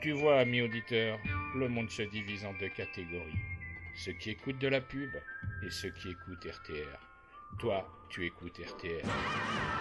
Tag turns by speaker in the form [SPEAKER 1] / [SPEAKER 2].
[SPEAKER 1] Tu vois, ami auditeur, le monde se divise en deux catégories. Ceux qui écoutent de la pub et ceux qui écoutent RTR. Toi, tu écoutes RTR.